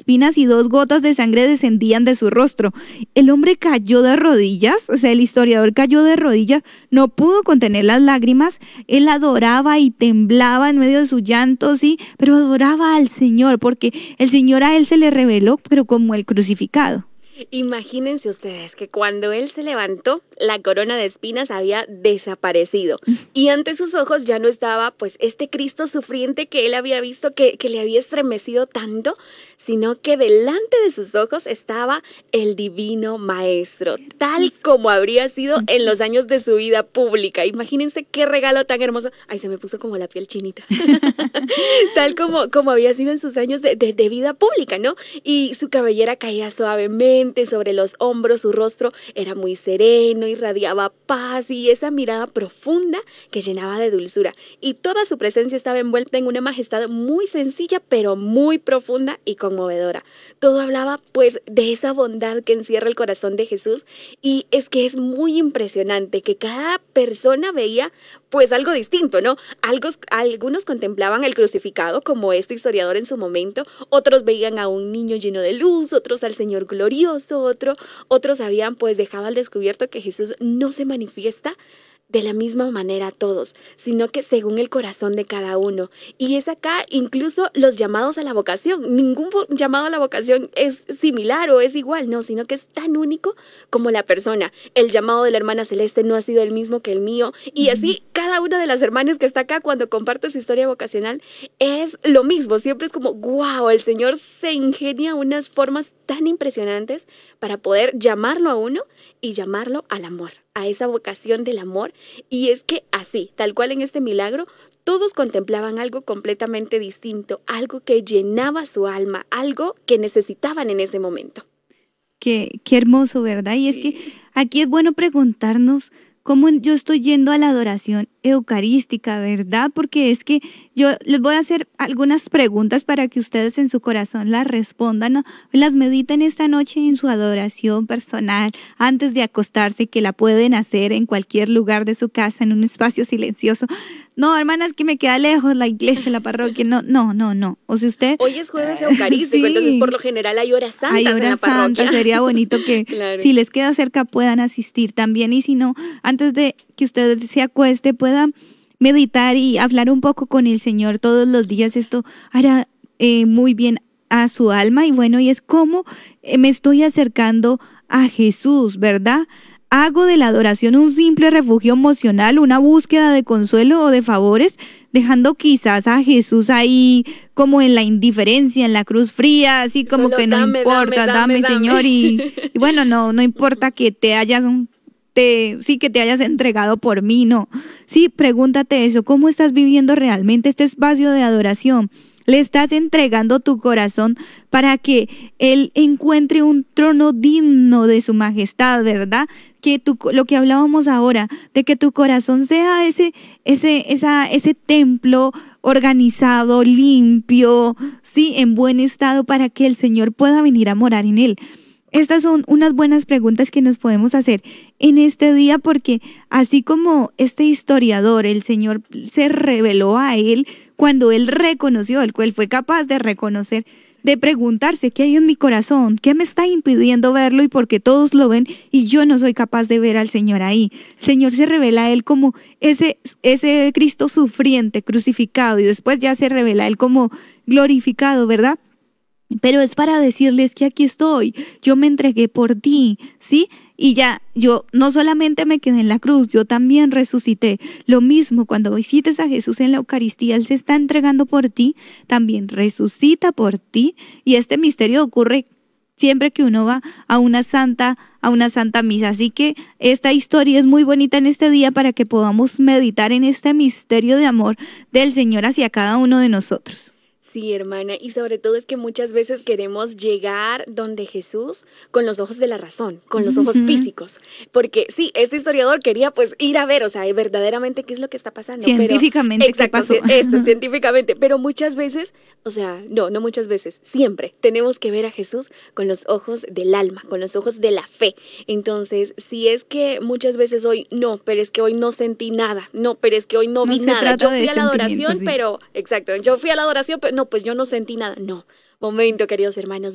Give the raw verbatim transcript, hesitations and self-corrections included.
espinas y dos gotas de sangre descendían de su rostro. El hombre cayó de rodillas, o sea, el historiador cayó de rodillas, no pudo contener las lágrimas, él adoraba y temblaba en medio de su llanto, sí, pero adoraba al Señor, porque el Señor a él se le reveló, pero como el crucificado. Imagínense ustedes que cuando él se levantó, la corona de espinas había desaparecido y ante sus ojos ya no estaba pues este Cristo sufriente que él había visto, que, que le había estremecido tanto, sino que delante de sus ojos estaba el divino maestro, tal como habría sido en los años de su vida pública. Imagínense qué regalo tan hermoso. Ay, se me puso como la piel chinita. Tal como, como había sido en sus años de, de, de vida pública, ¿no? Y su cabellera caía suavemente sobre los hombros, su rostro era muy sereno, irradiaba paz y esa mirada profunda que llenaba de dulzura. Y toda su presencia estaba envuelta en una majestad muy sencilla, pero muy profunda y conmovedora. Todo hablaba, pues, de esa bondad que encierra el corazón de Jesús. Y es que es muy impresionante que cada persona veía, pues, algo distinto, ¿no? Algo, algunos contemplaban el crucificado, como este historiador en su momento. Otros veían a un niño lleno de luz, otros al Señor glorioso. Otro, otros habían pues dejado al descubierto que Jesús no se manifiesta de la misma manera a todos, sino que según el corazón de cada uno. Y es acá incluso los llamados a la vocación. Ningún llamado a la vocación es similar o es igual, no, sino que es tan único como la persona. El llamado de la hermana Celeste no ha sido el mismo que el mío. Y así cada una de las hermanas que está acá cuando comparte su historia vocacional es lo mismo. Siempre es como, wow, el Señor se ingenia unas formas tan impresionantes para poder llamarlo a uno y llamarlo al amor, a esa vocación del amor. Y es que así, tal cual en este milagro, todos contemplaban algo completamente distinto, algo que llenaba su alma, algo que necesitaban en ese momento. Qué, qué hermoso, ¿verdad? Y es Sí. que aquí es bueno preguntarnos cómo yo estoy yendo a la adoración eucarística, ¿verdad? Porque es que yo les voy a hacer algunas preguntas para que ustedes en su corazón las respondan, ¿no? Las mediten esta noche en su adoración personal, antes de acostarse, que la pueden hacer en cualquier lugar de su casa, en un espacio silencioso. No, hermanas, que me queda lejos la iglesia, la parroquia. No, no, no, no. O sea, usted... Hoy es jueves eucarístico, sí. Entonces por lo general hay horas santas hay horas en la parroquia. Santas. Sería bonito que claro. Si les queda cerca puedan asistir también. Y si no, antes de que usted se acueste, puedan meditar y hablar un poco con el Señor todos los días. Esto hará eh, muy bien a su alma. Y bueno, y es como eh, me estoy acercando a Jesús, ¿verdad? Hago de la adoración un simple refugio emocional, una búsqueda de consuelo o de favores, dejando quizás a Jesús ahí como en la indiferencia, en la cruz fría, así como Solo que no dame, importa, dame, dame, dame Señor. Y, y bueno, no, no importa que te hayas, te, sí, que te hayas entregado por mí, no. Sí, pregúntate eso, ¿cómo estás viviendo realmente este espacio de adoración? Le estás entregando tu corazón para que Él encuentre un trono digno de su majestad, ¿verdad? Que tu, lo que hablábamos ahora, de que tu corazón sea ese, ese, esa, ese templo organizado, limpio, sí, en buen estado, para que el Señor pueda venir a morar en él. Estas son unas buenas preguntas que nos podemos hacer en este día, porque así como este historiador, el Señor se reveló a él cuando él reconoció, el cual fue capaz de reconocer, de preguntarse qué hay en mi corazón, qué me está impidiendo verlo y por qué todos lo ven y yo no soy capaz de ver al Señor ahí. El Señor se revela a él como ese, ese Cristo sufriente, crucificado, y después ya se revela a él como glorificado, ¿verdad? Pero es para decirles que aquí estoy, yo me entregué por ti, ¿sí? Y ya, yo no solamente me quedé en la cruz, yo también resucité. Lo mismo, cuando visites a Jesús en la Eucaristía, Él se está entregando por ti, también resucita por ti. Y este misterio ocurre siempre que uno va a una santa, a una santa misa. Así que esta historia es muy bonita en este día para que podamos meditar en este misterio de amor del Señor hacia cada uno de nosotros. Sí, hermana, y sobre todo es que muchas veces queremos llegar donde Jesús con los ojos de la razón, con los ojos uh-huh. físicos, porque sí, este historiador quería pues ir a ver, o sea, verdaderamente qué es lo que está pasando. Científicamente, pero, exacto, ¿qué pasó? Esto, científicamente, pero muchas veces, o sea, no, no muchas veces, siempre tenemos que ver a Jesús con los ojos del alma, con los ojos de la fe. Entonces, si es que muchas veces hoy, no, pero es que hoy no sentí nada, no, pero es que hoy no, no vi nada, yo fui a la adoración, sí. pero, exacto, yo fui a la adoración, pero no, pues yo no sentí nada. No, momento, queridos hermanos.